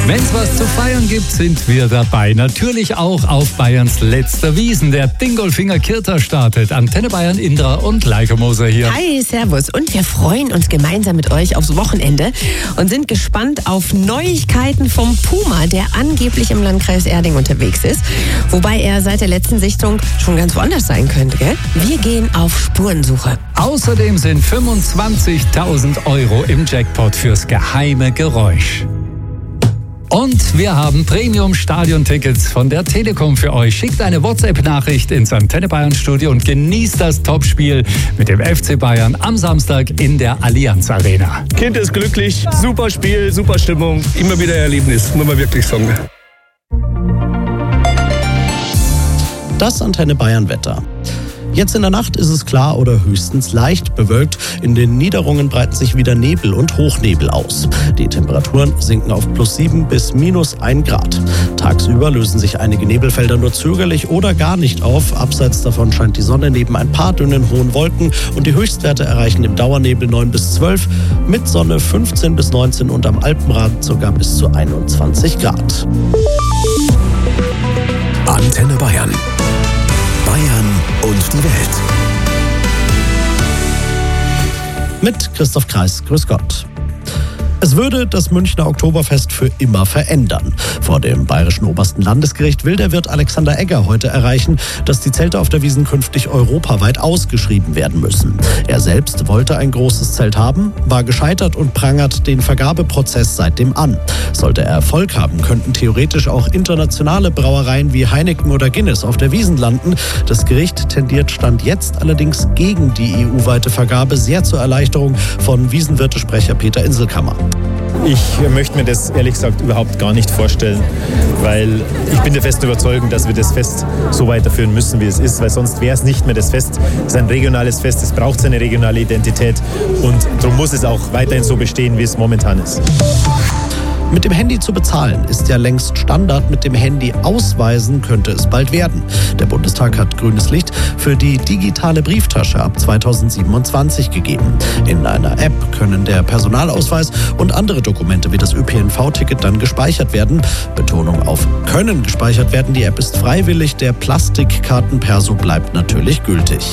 Wenn's was zu feiern gibt, sind wir dabei. Natürlich auch auf Bayerns letzter Wiesn. Der Dingolfinger Kirta startet. Antenne Bayern, Indra und Leike Moser hier. Hi, servus. Und wir freuen uns gemeinsam mit euch aufs Wochenende und sind gespannt auf Neuigkeiten vom Puma, der angeblich im Landkreis Erding unterwegs ist. Wobei er seit der letzten Sichtung schon ganz woanders sein könnte, gell? Wir gehen auf Spurensuche. Außerdem sind 25.000 Euro im Jackpot fürs geheime Geräusch. Und wir haben Premium-Stadion-Tickets von der Telekom für euch. Schickt eine WhatsApp-Nachricht ins Antenne Bayern-Studio und genießt das Topspiel mit dem FC Bayern am Samstag in der Allianz Arena. Kind ist glücklich, super Spiel, super Stimmung, immer wieder Erlebnis, muss man wirklich sagen. Das Antenne Bayern Wetter. Jetzt in der Nacht ist es klar oder höchstens leicht bewölkt. In den Niederungen breiten sich wieder Nebel und Hochnebel aus. Die Temperaturen sinken auf +7 bis -1 Grad. Tagsüber lösen sich einige Nebelfelder nur zögerlich oder gar nicht auf. Abseits davon scheint die Sonne neben ein paar dünnen hohen Wolken und die Höchstwerte erreichen im Dauernebel 9 bis 12, mit Sonne 15 bis 19 und am Alpenrand sogar bis zu 21 Grad. Antenne Bayern. Bayern und die Welt. Mit Christoph Kreis. Grüß Gott. Es würde das Münchner Oktoberfest für immer verändern. Vor dem Bayerischen Obersten Landesgericht will der Wirt Alexander Egger heute erreichen, dass die Zelte auf der Wiesn künftig europaweit ausgeschrieben werden müssen. Er selbst wollte ein großes Zelt haben, war gescheitert und prangert den Vergabeprozess seitdem an. Sollte er Erfolg haben, könnten theoretisch auch internationale Brauereien wie Heineken oder Guinness auf der Wiesn landen. Das Gericht tendiert Stand jetzt allerdings gegen die EU-weite Vergabe, sehr zur Erleichterung von Wiesnwirtesprecher Peter Inselkammer. Ich möchte mir das ehrlich gesagt überhaupt gar nicht vorstellen, weil ich bin der festen Überzeugung, dass wir das Fest so weiterführen müssen, wie es ist, weil sonst wäre es nicht mehr das Fest. Es ist ein regionales Fest, es braucht seine regionale Identität und darum muss es auch weiterhin so bestehen, wie es momentan ist. Mit dem Handy zu bezahlen ist ja längst Standard. Mit dem Handy ausweisen könnte es bald werden. Der Bundestag hat grünes Licht für die digitale Brieftasche ab 2027 gegeben. In einer App können der Personalausweis und andere Dokumente wie das ÖPNV-Ticket dann gespeichert werden. Betonung auf können gespeichert werden. Die App ist freiwillig. Der Plastikkartenperso bleibt natürlich gültig.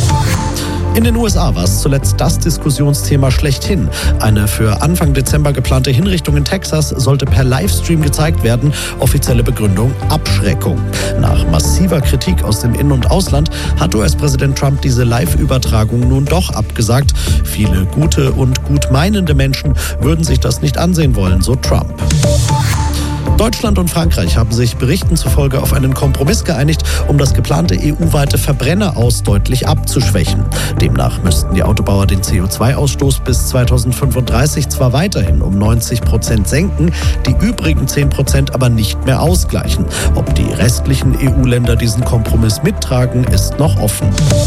In den USA war es zuletzt das Diskussionsthema schlechthin. Eine für Anfang Dezember geplante Hinrichtung in Texas sollte per Livestream gezeigt werden. Offizielle Begründung: Abschreckung. Nach massiver Kritik aus dem In- und Ausland hat US-Präsident Trump diese Live-Übertragung nun doch abgesagt. Viele gute und gut meinende Menschen würden sich das nicht ansehen wollen, so Trump. Deutschland und Frankreich haben sich Berichten zufolge auf einen Kompromiss geeinigt, um das geplante EU-weite Verbrenner-Aus deutlich abzuschwächen. Demnach müssten die Autobauer den CO2-Ausstoß bis 2035 zwar weiterhin um 90% senken, die übrigen 10% aber nicht mehr ausgleichen. Ob die restlichen EU-Länder diesen Kompromiss mittragen, ist noch offen.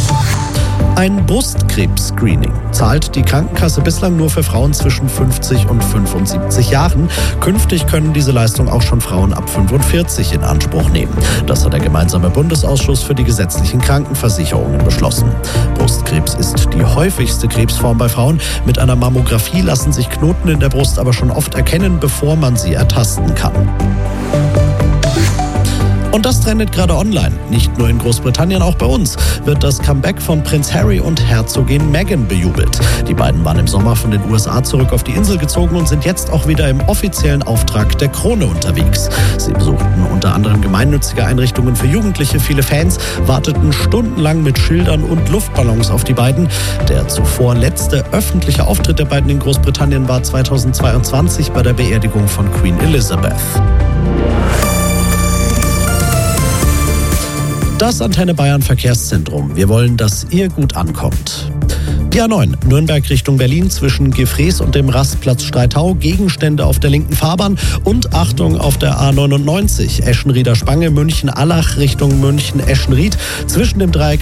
Ein Brustkrebs-Screening zahlt die Krankenkasse bislang nur für Frauen zwischen 50 und 75 Jahren. Künftig können diese Leistung auch schon Frauen ab 45 in Anspruch nehmen. Das hat der gemeinsame Bundesausschuss für die gesetzlichen Krankenversicherungen beschlossen. Brustkrebs ist die häufigste Krebsform bei Frauen. Mit einer Mammographie lassen sich Knoten in der Brust aber schon oft erkennen, bevor man sie ertasten kann. Und das trendet gerade online. Nicht nur in Großbritannien, auch bei uns wird das Comeback von Prinz Harry und Herzogin Meghan bejubelt. Die beiden waren im Sommer von den USA zurück auf die Insel gezogen und sind jetzt auch wieder im offiziellen Auftrag der Krone unterwegs. Sie besuchten unter anderem gemeinnützige Einrichtungen für Jugendliche. Viele Fans warteten stundenlang mit Schildern und Luftballons auf die beiden. Der zuvor letzte öffentliche Auftritt der beiden in Großbritannien war 2022 bei der Beerdigung von Queen Elizabeth. Das Antenne Bayern Verkehrszentrum. Wir wollen, dass ihr gut ankommt. Die A9, Nürnberg Richtung Berlin zwischen Gefrees und dem Rastplatz Streitau, Gegenstände auf der linken Fahrbahn und Achtung auf der A99, Eschenrieder Spange, München-Allach Richtung München-Eschenried. Zwischen dem Dreieck